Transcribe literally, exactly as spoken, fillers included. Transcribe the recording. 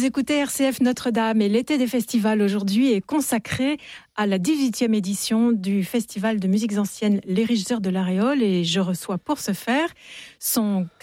écoutez R C F Notre-Dame et l'été des festivals aujourd'hui est consacré à la dix-huitième édition du Festival de musiques anciennes Les Régisseurs de l'Aréole et je reçois pour ce faire son